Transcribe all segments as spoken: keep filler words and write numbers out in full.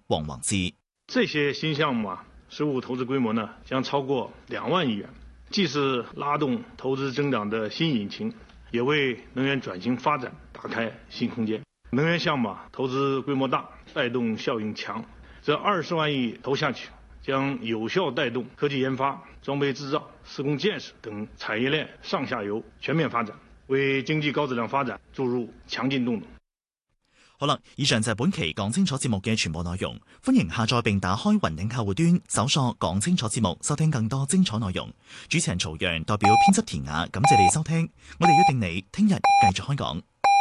黃宏志。 這些新項目啊，實務投資規模呢將超過兩萬億元，既是拉動投資增長的新引擎，也為能源轉型發展打開新空間。能源項目啊，投資規模大，帶動效應強，這二十萬億投下去，將有效帶動科技研發、裝備製造、施工建設等產業鏈上下游全面發展，為經濟高質量發展注入強勁動能。 好啦，以上就係本期講清楚節目嘅全部內容。歡迎下載並打開雲頂客戶端，搜索講清楚節目，收聽更多精彩內容。主持人曹陽代表編輯田雅，感謝你收聽。我哋約定你聽日繼續開講。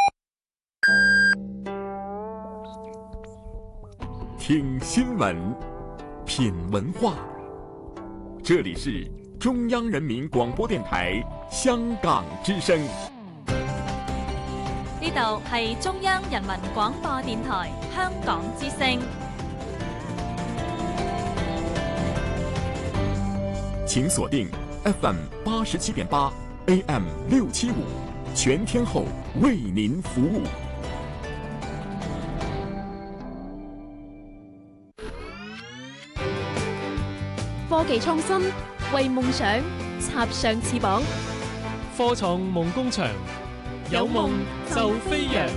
聽新聞，品文化，這裡是中央人民廣播電台香港之聲。 呢度係中央人民廣播電台香港之聲。 請鎖定 F M 八十七點八 A M 六七五，全天候為您服務。 科技創新，為夢想插上翅膀。 科創夢工場，有夢就飛揚。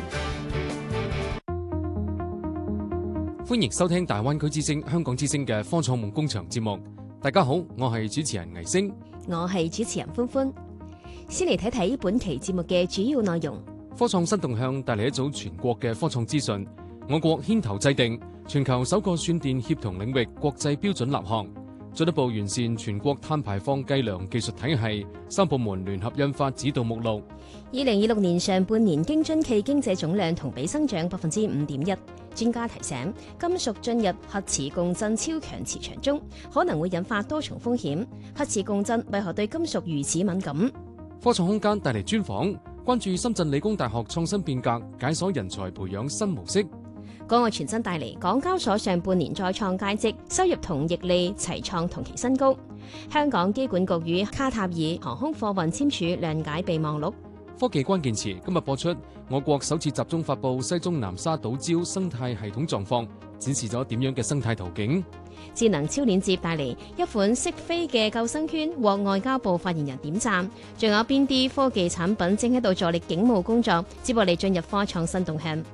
歡迎收聽大灣區之聲、香港之聲嘅科創夢工場節目。大家好，我係主持人倪星， 我係主持人歡歡。先嚟睇睇本期節目嘅主要內容。 科創新動向帶嚟一組全國嘅科創資訊。我國牽頭制定全球首個算電協同領域國際標準立項。進一步完善全國碳排放計量技術體系，三部門聯合印發指導目錄。 二零二六年上半年京津冀經濟總量同比增長百分之五點一。專家提醒，金屬進入核磁共振超強磁場中，可能會引發多重風險。核磁共振為何對金屬如此敏感？ 科創空間帶嚟專訪，關注深圳理工大學創新變革，解鎖人才培養新模式。 港澳全新帶嚟，港交所上半年再創佳績，收入同盈利齊創同期新高。香港機管局與卡塔爾航空貨運簽署諒解備忘錄。 科技關鍵詞今日播出，我國首次集中發布西中南沙島礁生態系統狀況，展示咗點樣嘅生態圖景。 智能超鏈接帶嚟一款識飛嘅救生圈，獲外交部發言人點讚。仲有邊啲科技產品正喺度助力警務工作？接落嚟進入科創新動向。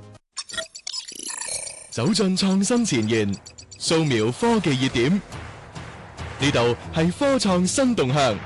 走進創新前沿，掃描科技熱點，呢度係科創新動向。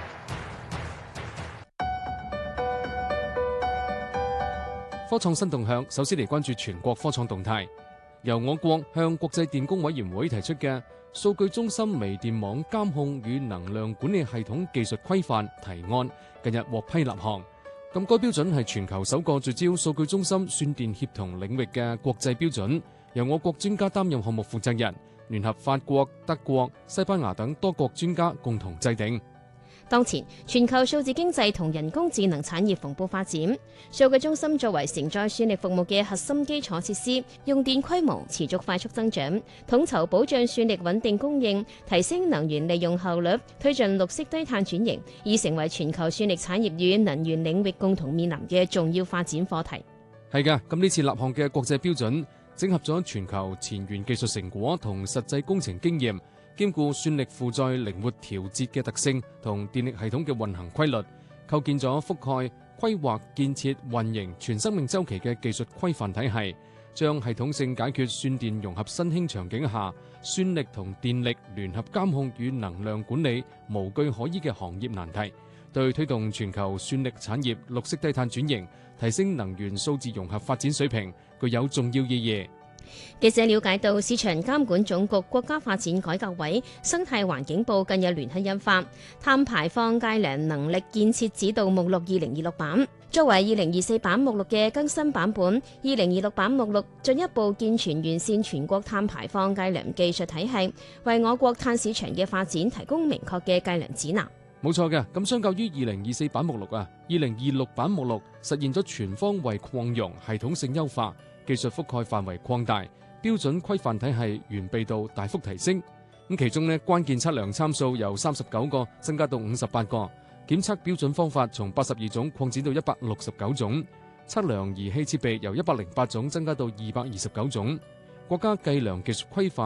科創新動向，首先嚟關注全國科創動態。由我國向國際電工委員會提出嘅數據中心微電網監控與能量管理系統技術規範提案，近日獲批立項。咁該標準係全球首個聚焦數據中心算電協同領域嘅國際標準。由我國專家擔任項目負責人，聯合法國、德國、西班牙等多國專家共同制定。 當前全球數字經濟同人工智能產業蓬勃發展，數據中心作為承載算力服務嘅核心基礎設施，用電規模持續快速增長，統籌保障算力穩定供應，提升能源利用效率，推進綠色低碳轉型，已成為全球算力產業與能源領域共同面臨嘅重要發展課題。 係㗎，咁呢次立項嘅國際標準整合咗全球前沿技術成果同實際工程經驗，兼顧算力負載靈活調節嘅特性同電力系統嘅運行規律，構建咗覆蓋、規劃、建設、運營全生命週期嘅技術規範體系，將系統性解決算電融合新興場景下算力同電力聯合監控與能量管理無據可依嘅行業難題，對推動全球算力產業綠色低碳轉型、提升能源數字融合發展水平具有重要意義。 記者了解到，市場監管總局國家發展改革委生態環境部近日聯合印發《碳排放計量能力建設指導目錄二零二六版》，作為二零二四版目錄嘅更新版本。二零二六版目錄進一步健全完善全國碳排放計量技術體系，為我國碳市場嘅發展提供明確嘅計量指南。 冇錯嘅，咁相較於二零二四版目錄啊，二零二六版目錄實現咗全方位擴容、系統性優化、技術覆蓋範圍擴大、標準規範體系完備度大幅提升。咁其中呢，關鍵測量參數由三十九個增加到五十八個，檢測標準方法從八十二種擴展到一百六十九種，測量儀器設備由一百零八種增加到二百二十九種。國家計量技術規範